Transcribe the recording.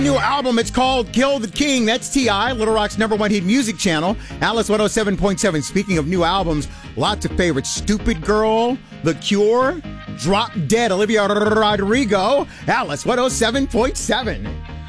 New album, it's called Kill the King. That's T.I., Little Rock's #1 hit music channel. Alice 107.7. Speaking of new albums, lots of favorites. Stupid Girl, The Cure, Drop Dead, Olivia Rodrigo. Alice 107.7.